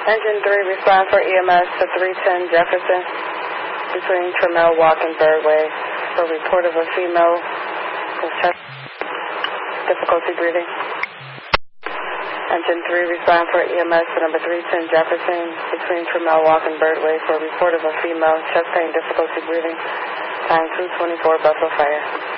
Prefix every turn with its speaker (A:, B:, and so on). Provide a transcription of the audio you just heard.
A: Engine 3, respond for EMS to 310 Jefferson between Trammell Walk and Birdway for report of a female with chest difficulty breathing. Engine 3, respond for EMS to number 310 Jefferson between Trammell Walk and Birdway for report of a female chest pain difficulty breathing. Time 2:24 Buffalo Fire.